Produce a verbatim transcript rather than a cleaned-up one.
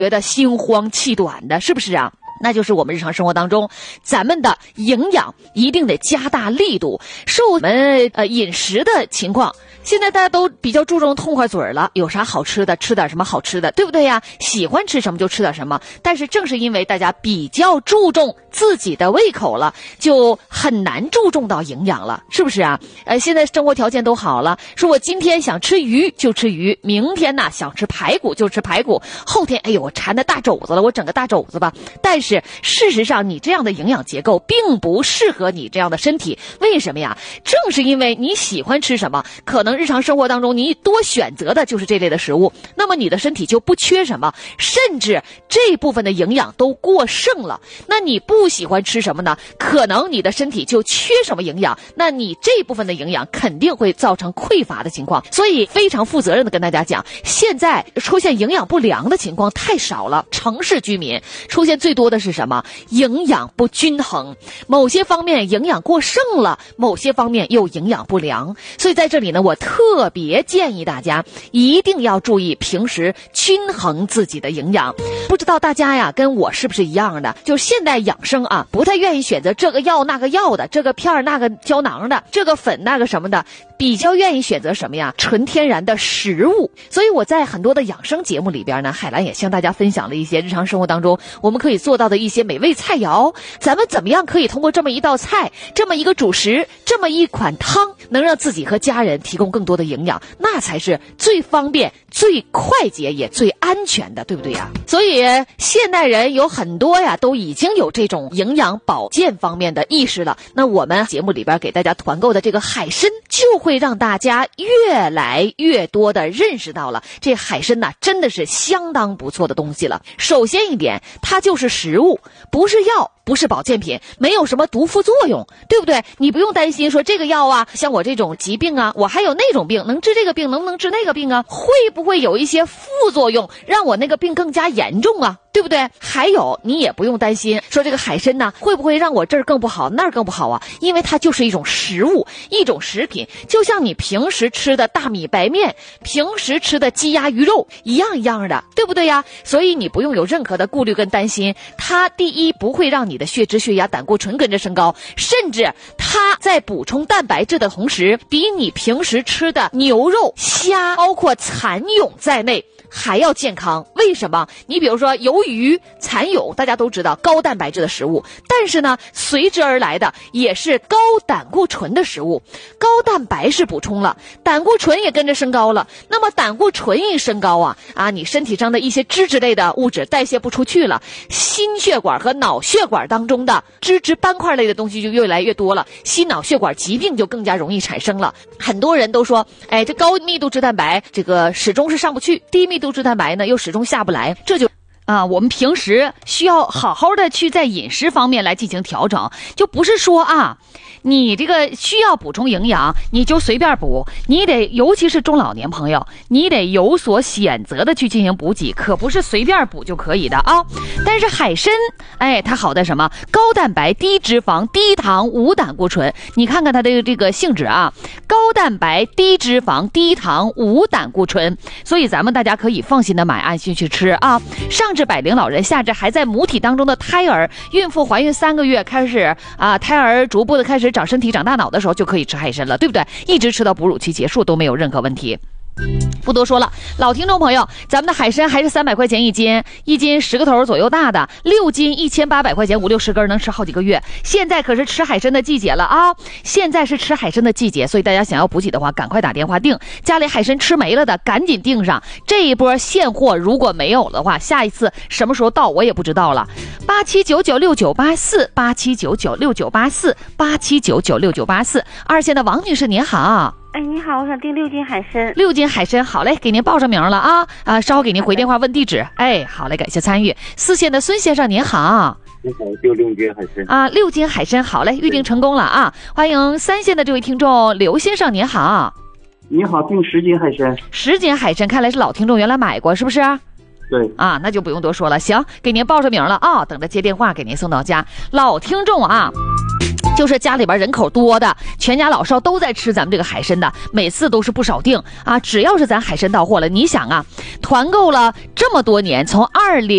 觉得心慌气短的，是不是啊？那就是我们日常生活当中，咱们的营养一定得加大力度，受我们呃饮食的情况。现在大家都比较注重痛快嘴了，有啥好吃的吃点什么好吃的，对不对呀？喜欢吃什么就吃点什么。但是正是因为大家比较注重自己的胃口了，就很难注重到营养了，是不是啊？呃，现在生活条件都好了，说我今天想吃鱼就吃鱼，明天呢想吃排骨就吃排骨，后天哎呦我馋的大肘子了，我整个大肘子吧。但是事实上你这样的营养结构并不适合你这样的身体，为什么呀？正是因为你喜欢吃什么，可能日常生活当中你多选择的就是这类的食物，那么你的身体就不缺什么，甚至这部分的营养都过剩了。那你不喜欢吃什么呢？可能你的身体就缺什么营养，那你这部分的营养肯定会造成匮乏的情况。所以非常负责任的跟大家讲，现在出现营养不良的情况太少了，城市居民出现最多的是什么？营养不均衡，某些方面营养过剩了，某些方面又营养不良。所以在这里呢，我特别建议大家一定要注意平时均衡自己的营养。不知道大家呀跟我是不是一样的，就是现代养生啊，不太愿意选择这个药那个药的，这个片儿那个胶囊的，这个粉那个什么的，比较愿意选择什么呀？纯天然的食物。所以我在很多的养生节目里边呢，海兰也向大家分享了一些日常生活当中我们可以做到的一些美味菜肴。咱们怎么样可以通过这么一道菜，这么一个主食，这么一款汤，能让自己和家人提供更多的营养，那才是最方便最快捷也最安全的，对不对呀？所以现代人有很多呀都已经有这种营养保健方面的意识了。那我们节目里边给大家团购的这个海参，就会让大家越来越多的认识到了这海参呐，真的是相当不错的东西了。首先一点，它就是食物，不是药，不是保健品，没有什么毒副作用，对不对？你不用担心说这个药啊，像我这种疾病啊，我还有那种病，能治这个病，能不能治那个病啊？会不会有一些副作用，让我那个病更加严重啊？对不对？还有你也不用担心说这个海参呢会不会让我这儿更不好那儿更不好啊，因为它就是一种食物，一种食品，就像你平时吃的大米白面，平时吃的鸡鸭鱼肉一样一样的，对不对呀？所以你不用有任何的顾虑跟担心，它第一不会让你的血脂血压胆固醇跟着升高，甚至它在补充蛋白质的同时，比你平时吃的牛肉虾包括蚕蛹在内还要健康。为什么？你比如说鱿鱼、蚕蛹，大家都知道高蛋白质的食物，但是呢随之而来的也是高胆固醇的食物。高蛋白是补充了，胆固醇也跟着升高了，那么胆固醇一升高啊啊，你身体上的一些脂质类的物质代谢不出去了，心血管和脑血管当中的脂质斑块类的东西就越来越多了，心脑血管疾病就更加容易产生了。很多人都说，哎，这高密度脂蛋白这个始终是上不去，低密度脂蛋白呢又始终下不来，这就啊，我们平时需要好好的去在饮食方面来进行调整，就不是说啊你这个需要补充营养你就随便补，你得尤其是中老年朋友，你得有所选择的去进行补给，可不是随便补就可以的啊。但是海参哎，它好在什么？高蛋白、低脂肪、低糖、无胆固醇。你看看它的这个性质啊，高蛋白、低脂肪、低糖、无胆固醇，所以咱们大家可以放心的买，安心去吃啊。上至百龄老人，下至还在母体当中的胎儿，孕妇怀孕三个月开始啊，胎儿逐步的开始长身体长大脑的时候就可以吃海参了，对不对？一直吃到哺乳期结束都没有任何问题。不多说了，老听众朋友，咱们的海参还是三百块钱一斤，一斤十个头左右大的，六斤一千八百块钱，五六十根能吃好几个月。现在可是吃海参的季节了啊！现在是吃海参的季节，所以大家想要补给的话，赶快打电话订。家里海参吃没了的，赶紧订上。这一波现货如果没有的话，下一次什么时候到我也不知道了。八七九九六九八四，八七九九六九八四，八七九九六九八四。二线的王女士您好。 哎，你好，我想订六斤海参。 六斤海参，好嘞，给您报上名了啊啊，稍后给您回电话问地址。哎，好嘞，感谢参与。四线的孙先生您好。 你好，就六斤海参啊，六斤海参，好嘞，预定成功了啊！欢迎三线的这位听众刘先生您好。 你好，订十斤海参。 十斤海参，看来是老听众，原来买过是不是？ 对啊，那就不用多说了。行，给您报上名了啊，等着接电话给您送到家。老听众啊。 就是家里边人口多的，全家老少都在吃咱们这个海参的，每次都是不少订啊。只要是咱海参到货了，你想啊，团购了这么多年，从二零